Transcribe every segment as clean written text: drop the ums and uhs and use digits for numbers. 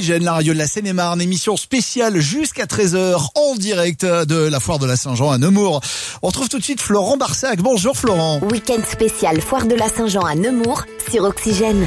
Oxygène, la radio de la Seine-et-Marne, émission spéciale jusqu'à 13h en direct de la foire de la Saint-Jean à Nemours. On retrouve tout de suite Florent Barsac. Bonjour Florent. Week-end spécial foire de la Saint-Jean à Nemours sur Oxygène.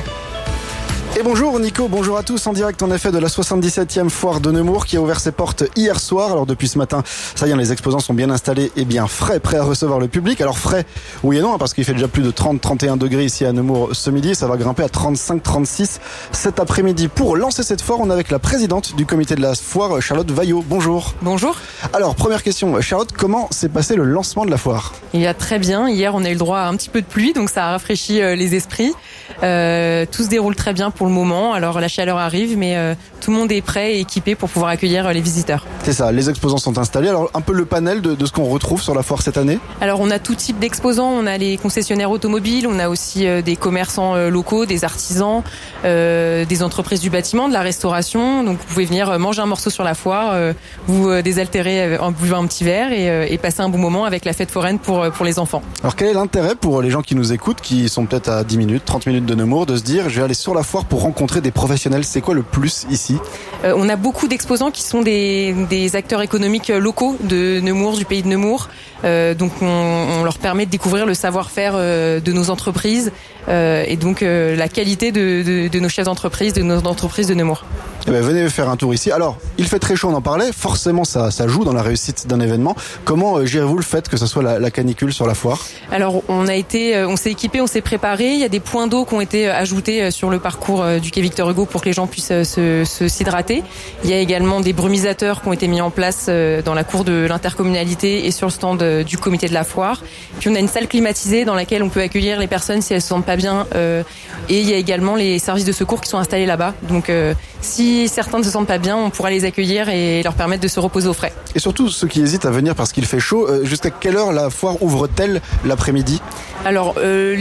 Et bonjour Nico, bonjour à tous, en direct en effet de la 77e foire de Nemours qui a ouvert ses portes hier soir. Alors depuis ce matin, ça y est, les exposants sont bien installés et bien frais, prêts à recevoir le public. Alors frais, oui et non, parce qu'il fait déjà plus de 30-31 degrés ici à Nemours ce midi. Ça va grimper à 35-36 cet après-midi. Pour lancer cette foire, on est avec la présidente du comité de la foire, Charlotte Vaillot. Bonjour. Bonjour. Alors première question, Charlotte, comment s'est passé le lancement de la foire ? Il y a très bien. Hier, on a eu le droit à un petit peu de pluie, donc ça a rafraîchi les esprits. Tout se déroule très bien pour le moment. Alors la chaleur arrive, mais tout le monde est prêt et équipé pour pouvoir accueillir les visiteurs. C'est ça, les exposants sont installés. Alors un peu le panel de ce qu'on retrouve sur la foire cette année ? Alors on a tout type d'exposants. On a les concessionnaires automobiles, on a aussi des commerçants locaux, des artisans, des entreprises du bâtiment, de la restauration. Donc vous pouvez venir manger un morceau sur la foire, vous désaltérer en buvant un petit verre et passer un bon moment avec la fête foraine pour les enfants. Alors quel est l'intérêt pour les gens qui nous écoutent, qui sont peut-être à 10 minutes, 30 minutes de Nemours, de se dire je vais aller sur la foire pour rencontrer des professionnels? C'est quoi le plus ici? On a beaucoup d'exposants qui sont des acteurs économiques locaux de Nemours, du pays de Nemours. Donc on leur permet de découvrir le savoir-faire de nos entreprises et donc la qualité de nos chefs d'entreprise, de nos entreprises de Nemours. Eh bien, venez faire un tour ici. Alors, il fait très chaud, on en parlait. Forcément, ça joue dans la réussite d'un événement. Comment gérez-vous le fait que ce soit la canicule sur la foire? Alors, on s'est équipé, on s'est préparé. Il y a des points d'eau qui ont été ajoutés sur le parcours du quai Victor Hugo pour que les gens puissent s'hydrater. Il y a également des brumisateurs qui ont été mis en place dans la cour de l'intercommunalité et sur le stand du comité de la foire. Puis on a une salle climatisée dans laquelle on peut accueillir les personnes si elles se sentent pas bien. Et il y a également les services de secours qui sont installés là-bas. Donc, si certains ne se sentent pas bien, on pourra les accueillir et leur permettre de se reposer au frais. Et surtout, ceux qui hésitent à venir parce qu'il fait chaud, jusqu'à quelle heure la foire ouvre-t-elle l'après-midi? Alors,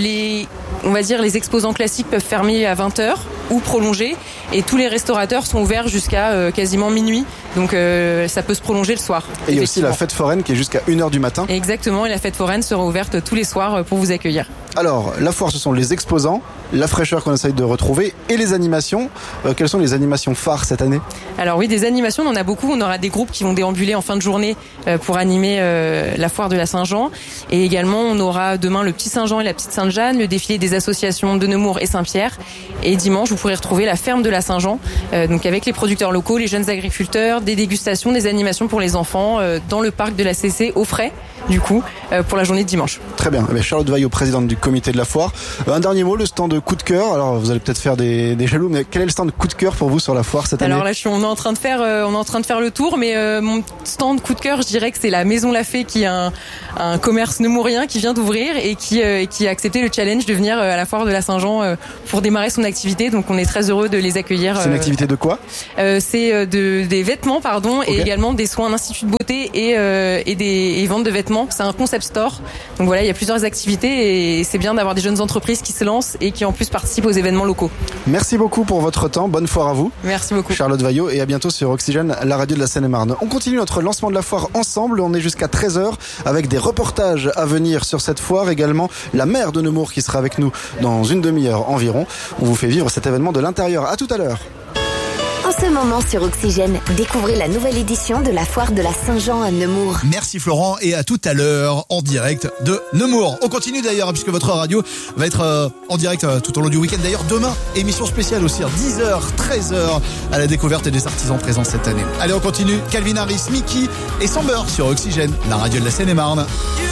on va dire les exposants classiques peuvent fermer à 20h ou prolonger. Et tous les restaurateurs sont ouverts jusqu'à quasiment minuit. Donc, ça peut se prolonger le soir. Et il y a aussi la fête foraine qui est jusqu'à 1h du matin. Exactement, et la fête foraine sera ouverte tous les soirs pour vous accueillir. Alors, la foire, ce sont les exposants, la fraîcheur qu'on essaye de retrouver et les animations. Quelles sont les animations phares cette année? Alors oui, des animations, on en a beaucoup. On aura des groupes qui vont déambuler en fin de journée pour animer la foire de la Saint-Jean. Et également, on aura demain le Petit Saint-Jean et la Petite Sainte-Jeanne, le défilé des associations de Nemours et Saint-Pierre. Et dimanche, vous pourrez retrouver la ferme de la Saint-Jean, donc avec les producteurs locaux, les jeunes agriculteurs, des dégustations, des animations pour les enfants dans le parc de la CC au frais, du coup, pour la journée de dimanche. Très bien. Charlotte Vaillot, présidente du comité de la foire. Un dernier mot, le stand coup de cœur. Alors, vous allez peut-être faire des jaloux, mais quel est le stand coup de cœur pour vous sur la foire cette année? Alors là, on est en train de faire le tour, mais mon stand coup de cœur, je dirais que c'est la Maison Lafay, qui est un commerce nemourien qui vient d'ouvrir et qui a accepté le challenge de venir à la foire de la Saint-Jean pour démarrer son activité. Donc, on est très heureux de les accueillir. C'est une activité de quoi? C'est des vêtements, okay. Et également des soins d'institut de beauté et vente de vêtements. C'est un concept store. Donc voilà, il y a plusieurs activités et c'est bien d'avoir des jeunes entreprises qui se lancent et qui en plus participent aux événements locaux. Merci beaucoup pour votre temps. Bonne foire à vous. Merci beaucoup. Charlotte Vaillot, et à bientôt sur Oxygène, la radio de la Seine-et-Marne. On continue notre lancement de la foire ensemble. On est jusqu'à 13h avec des reportages à venir sur cette foire. Également la maire de Nemours qui sera avec nous dans une demi-heure environ. On vous fait vivre cet événement de l'intérieur. À tout à l'heure. En ce moment sur Oxygène, découvrez la nouvelle édition de la foire de la Saint-Jean à Nemours. Merci Florent, et à tout à l'heure en direct de Nemours. On continue d'ailleurs puisque votre radio va être en direct tout au long du week-end. D'ailleurs demain, émission spéciale aussi à 10h, 13h à la découverte des artisans présents cette année. Allez, on continue. Calvin Harris, Mickey et Samber sur Oxygène, la radio de la Seine-et-Marne.